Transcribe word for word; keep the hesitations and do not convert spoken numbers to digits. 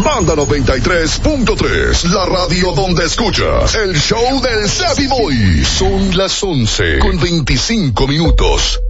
Banda noventa y tres punto tres, la radio donde escuchas el show del Savvy Boy. Son las once con veinticinco minutos.